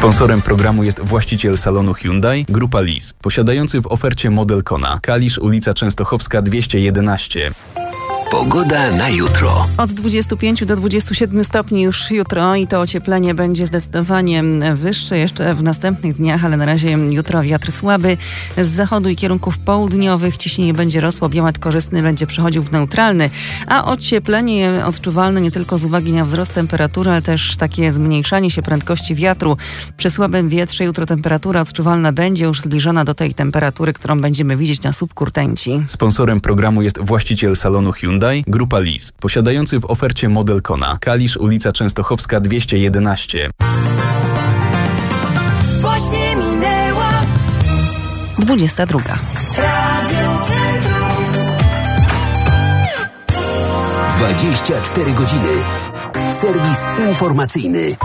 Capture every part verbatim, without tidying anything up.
Sponsorem programu jest właściciel salonu Hyundai, Grupa Lis, posiadający w ofercie model Kona. Kalisz, ulica Częstochowska dwieście jedenaście. Pogoda na jutro. Od dwudziestu pięciu do dwudziestu siedmiu stopni już jutro i to ocieplenie będzie zdecydowanie wyższe jeszcze w następnych dniach, ale na razie jutro wiatr słaby z zachodu i kierunków południowych. Ciśnienie będzie rosło, biometr korzystny będzie przechodził w neutralny, a ocieplenie odczuwalne nie tylko z uwagi na wzrost temperatury, ale też takie zmniejszanie się prędkości wiatru. Przy słabym wietrze jutro temperatura odczuwalna będzie już zbliżona do tej temperatury, którą będziemy widzieć na słupku rtęci. Sponsorem programu jest właściciel salonu Hyundai, Grupa Lis, posiadający w ofercie model Kona. Kalisz, ulica Częstochowska dwieście jedenaście. Właśnie minęła dwudziesta druga. dwadzieścia cztery godziny. Serwis informacyjny.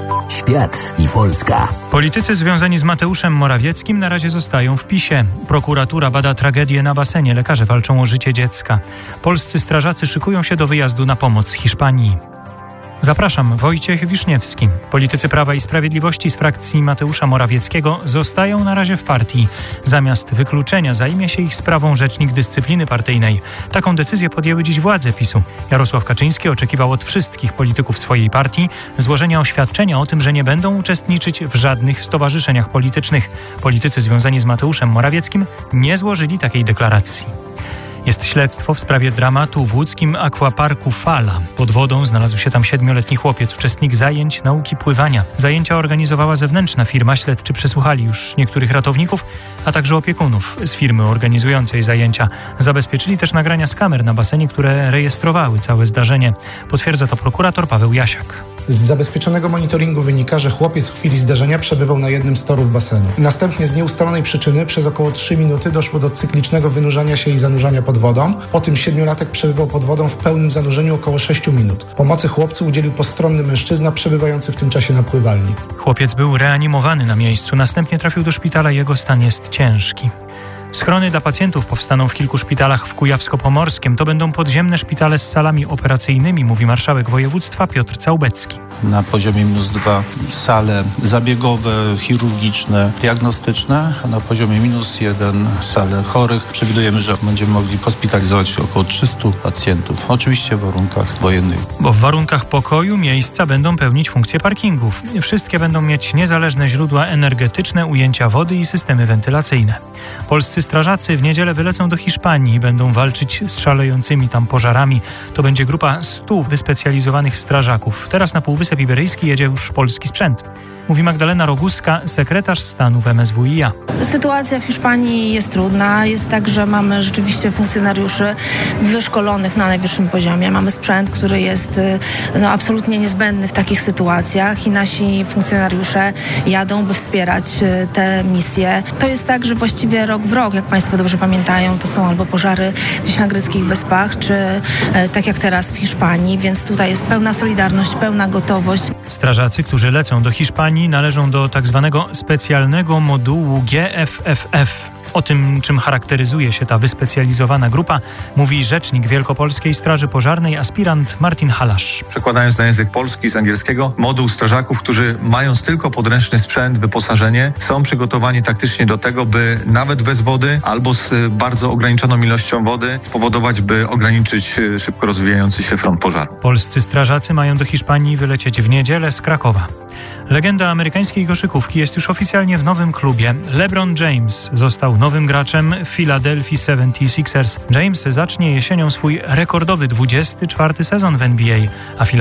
Świat i Polska. Politycy związani z Mateuszem Morawieckim na razie zostają w PiSie. Prokuratura bada tragedię na basenie. Lekarze walczą o życie dziecka. Polscy strażacy szykują się do wyjazdu na pomoc Hiszpanii. Zapraszam, Wojciech Wiszniewski. Politycy Prawa i Sprawiedliwości z frakcji Mateusza Morawieckiego zostają na razie w partii. Zamiast wykluczenia zajmie się ich sprawą rzecznik dyscypliny partyjnej. Taką decyzję podjęły dziś władze PiSu. Jarosław Kaczyński oczekiwał od wszystkich polityków swojej partii złożenia oświadczenia o tym, że nie będą uczestniczyć w żadnych stowarzyszeniach politycznych. Politycy związani z Mateuszem Morawieckim nie złożyli takiej deklaracji. Jest śledztwo w sprawie dramatu w łódzkim akwaparku Fala. Pod wodą znalazł się tam siedmioletni chłopiec, uczestnik zajęć nauki pływania. Zajęcia organizowała zewnętrzna firma. Śledczy przesłuchali już niektórych ratowników, a także opiekunów z firmy organizującej zajęcia. Zabezpieczyli też nagrania z kamer na basenie, które rejestrowały całe zdarzenie. Potwierdza to prokurator Paweł Jasiak. Z zabezpieczonego monitoringu wynika, że chłopiec w chwili zdarzenia przebywał na jednym z torów basenu. Następnie z nieustalonej przyczyny przez około trzy minuty doszło do cyklicznego wynurzania się i zanurzania pod wodą. Po tym siedmiolatek przebywał pod wodą w pełnym zanurzeniu około sześciu minut. Pomocy chłopcu udzielił postronny mężczyzna przebywający w tym czasie na pływalni. Chłopiec był reanimowany na miejscu, następnie trafił do szpitala, jego stan jest ciężki. Schrony dla pacjentów powstaną w kilku szpitalach w Kujawsko-Pomorskiem. To będą podziemne szpitale z salami operacyjnymi, mówi marszałek województwa Piotr Całbecki. Na poziomie minus dwa sale zabiegowe, chirurgiczne, diagnostyczne, a na poziomie minus jeden sale chorych. Przewidujemy, że będziemy mogli hospitalizować około trzystu pacjentów, oczywiście w warunkach wojennych. Bo w warunkach pokoju miejsca będą pełnić funkcję parkingów. Wszystkie będą mieć niezależne źródła energetyczne, ujęcia wody i systemy wentylacyjne. Polscy strażacy w niedzielę wylecą do Hiszpanii i będą walczyć z szalejącymi tam pożarami. To będzie grupa stu wyspecjalizowanych strażaków. Teraz na Półwysep Iberyjski jedzie już polski sprzęt. Mówi Magdalena Roguska, sekretarz stanu w M S W i A. Sytuacja w Hiszpanii jest trudna. Jest tak, że mamy rzeczywiście funkcjonariuszy wyszkolonych na najwyższym poziomie. Mamy sprzęt, który jest no, absolutnie niezbędny w takich sytuacjach i nasi funkcjonariusze jadą, by wspierać te misje. To jest tak, że właściwie rok w rok, jak Państwo dobrze pamiętają, to są albo pożary gdzieś na greckich wyspach, czy tak jak teraz w Hiszpanii, więc tutaj jest pełna solidarność, pełna gotowość. Strażacy, którzy lecą do Hiszpanii, należą do tak zwanego specjalnego modułu G F F F. O tym, czym charakteryzuje się ta wyspecjalizowana grupa, mówi rzecznik Wielkopolskiej Straży Pożarnej, aspirant Martin Halasz. Przekładając na język polski z angielskiego, moduł strażaków, którzy mając tylko podręczny sprzęt, wyposażenie, są przygotowani taktycznie do tego, by nawet bez wody albo z bardzo ograniczoną ilością wody spowodować, by ograniczyć szybko rozwijający się front pożaru. Polscy strażacy mają do Hiszpanii wylecieć w niedzielę z Krakowa. Legenda amerykańskiej koszykówki jest już oficjalnie w nowym klubie. LeBron James został nowym graczem Philadelphia seventy-sixers. James zacznie jesienią swój rekordowy dwudziesty czwarty sezon w N B A, a